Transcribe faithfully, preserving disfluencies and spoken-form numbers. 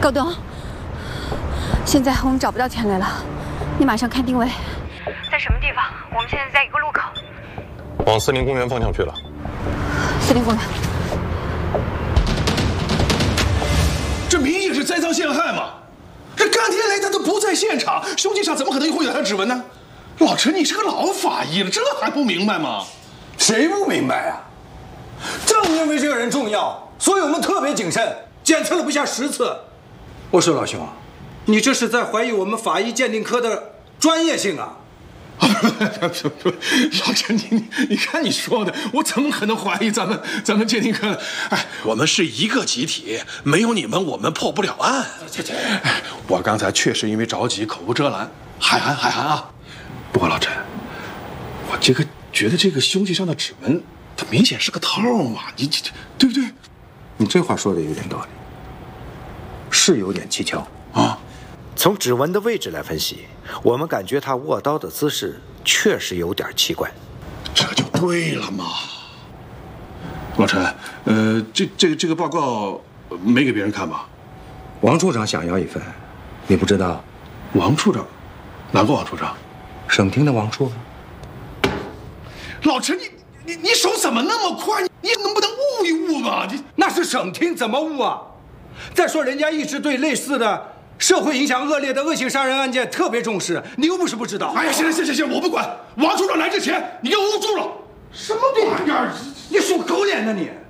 高东，现在我们找不到钱来了，你马上看定位，在什么地方？我们现在在一个路口， 往森林公园方向去了。 森林公园。 这明显是栽赃陷害嘛！这干天雷他都不在现场，凶器上怎么可能会有他的指纹呢？老陈，你是个老法医了，这还不明白吗？ 谁不明白啊？正因为这个人重要，所以我们特别谨慎，检测了不下十次。我说老兄，你这是在怀疑我们法医鉴定科的专业性啊？ 老陈，你你你看你说的，我怎么可能怀疑咱们咱们鉴定科的？哎，我们是一个集体，没有你们我们破不了案。这这，哎，我刚才确实因为着急口无遮拦，海涵海涵啊。不过老陈，我这个觉得这个凶器上的指纹，它明显是个套嘛，你这对不对？ 你这话说的有点道理，是有点蹊跷啊。 从指纹的位置来分析，我们感觉他握刀的姿势确实有点奇怪。 这就对了嘛。老陈，呃，这这个这个报告没给别人看吧？ 王处长想要一份，你不知道？ 王处长，哪个王处长？ 省厅的王处。 老陈，你你你手怎么那么快？你能不能悟一悟嘛？你那是省厅，怎么悟啊？再说人家一直对类似的社会影响恶劣的恶性杀人案件特别重视，你又不是不知道。 哎呀，行了行行行，我不管。王处长来之前，你给我捂住了。什么玩意儿？ 你属狗脸呢你！